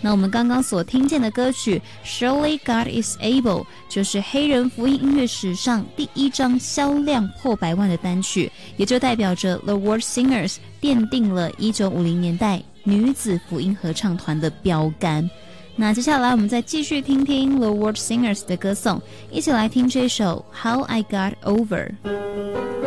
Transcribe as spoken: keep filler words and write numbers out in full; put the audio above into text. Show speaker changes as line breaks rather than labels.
那我们刚刚所听见的歌曲 Surely God is Able 就是黑人福音音乐史上第一张销量破百万的单曲，也就代表着 The World Singers 奠定了一九五零年代女子福音合唱团的标杆。那接下来我们再继续听听 The World Singers 的歌颂，一起来听这首 How I Got Over。